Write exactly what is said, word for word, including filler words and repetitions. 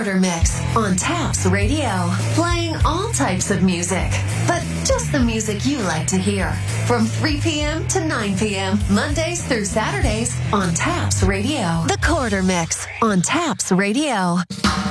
Quarter Mix on Taps Radio. Playing all types of music, but just the music you like to hear. From three p.m. to nine p.m. Mondays through Saturdays on Taps Radio. The Quarter Mix on Taps Radio.